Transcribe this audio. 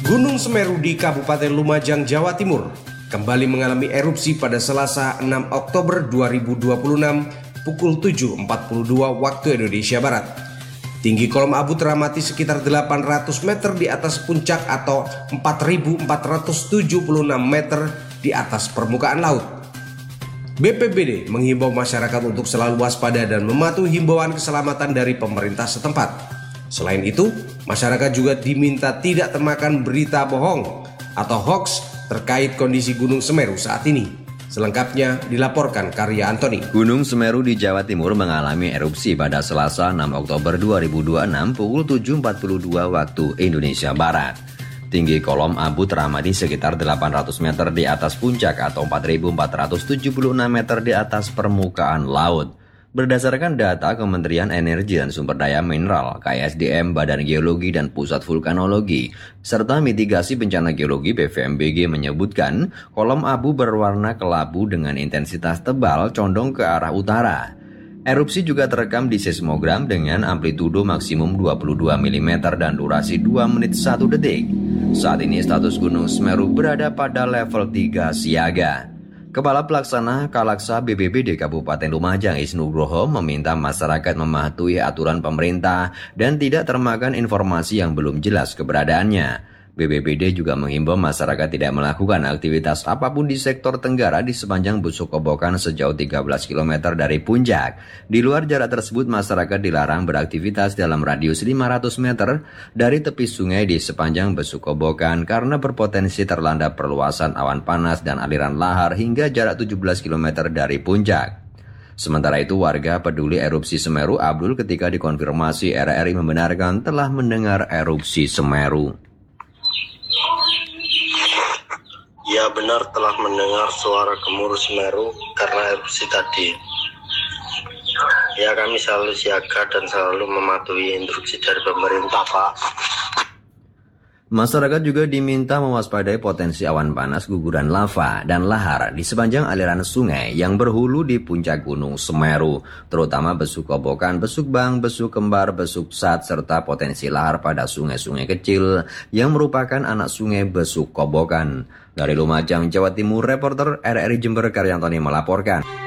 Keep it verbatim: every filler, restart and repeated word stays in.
Gunung Semeru di Kabupaten Lumajang, Jawa Timur kembali mengalami erupsi pada Selasa enam Oktober dua ribu dua puluh enam pukul tujuh empat puluh dua waktu Indonesia Barat. Tinggi kolom abu teramati sekitar delapan ratus meter di atas puncak atau empat ribu empat ratus tujuh puluh enam meter di atas permukaan laut. B P B D menghimbau masyarakat untuk selalu waspada dan mematuhi himbauan keselamatan dari pemerintah setempat. Selain itu, masyarakat juga diminta tidak termakan berita bohong atau hoax terkait kondisi Gunung Semeru saat ini. Selengkapnya dilaporkan Karya Antoni. Gunung Semeru di Jawa Timur mengalami erupsi pada Selasa enam Oktober dua ribu dua puluh enam pukul tujuh empat puluh dua waktu Indonesia Barat. Tinggi kolom abu teramati sekitar delapan ratus meter di atas puncak atau empat ribu empat ratus tujuh puluh enam meter di atas permukaan laut. Berdasarkan data Kementerian Energi dan Sumber Daya Mineral, K S D M, Badan Geologi dan Pusat Vulkanologi, serta Mitigasi Bencana Geologi B V M B G menyebutkan kolom abu berwarna kelabu dengan intensitas tebal condong ke arah utara. Erupsi juga terekam di seismogram dengan amplitudo maksimum dua puluh dua milimeter dan durasi dua menit satu detik. Saat ini status Gunung Semeru berada pada level tiga siaga. Kepala Pelaksana Kalaksa B P B D Kabupaten Lumajang Isnu Nugroho meminta masyarakat mematuhi aturan pemerintah dan tidak termakan informasi yang belum jelas keberadaannya. B P B D juga menghimbau masyarakat tidak melakukan aktivitas apapun di sektor Tenggara di sepanjang Besuk Kobokan sejauh tiga belas kilometer dari puncak. Di luar jarak tersebut, masyarakat dilarang beraktivitas dalam radius lima ratus meter dari tepi sungai di sepanjang Besuk Kobokan karena berpotensi terlanda perluasan awan panas dan aliran lahar hingga jarak tujuh belas kilometer dari puncak. Sementara itu, warga peduli erupsi Semeru Abdul ketika dikonfirmasi R R I membenarkan telah mendengar erupsi Semeru. Ya, benar telah mendengar suara gemuruh Semeru karena erupsi tadi. Ya, kami selalu siaga dan selalu mematuhi instruksi dari pemerintah, Pak. Masyarakat juga diminta mewaspadai potensi awan panas, guguran lava, dan lahar di sepanjang aliran sungai yang berhulu di puncak Gunung Semeru, terutama Besuk Kobokan, Besuk Bang, Besuk Kembar, Besuk Sat, serta potensi lahar pada sungai-sungai kecil yang merupakan anak sungai Besuk Kobokan. Dari Lumajang, Jawa Timur, reporter R R I Jember Karya Antoni melaporkan.